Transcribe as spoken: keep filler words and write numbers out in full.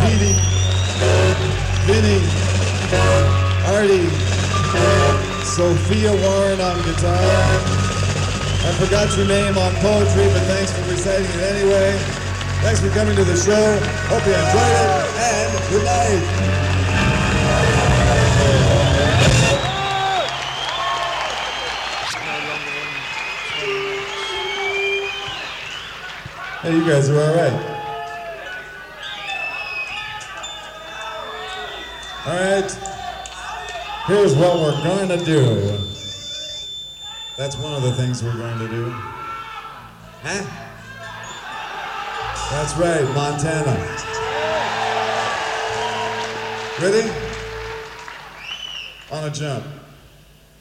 Petey, Vinny, Artie, Sophia Warren on guitar. I forgot your name on poetry, but thanks for reciting it anyway. Thanks for coming to the show. Hope you enjoyed it, and good night. Hey, you guys are all right. All right, here's what we're going to do. That's one of the things we're going to do. Huh? That's right, Montana. Ready? On a jump.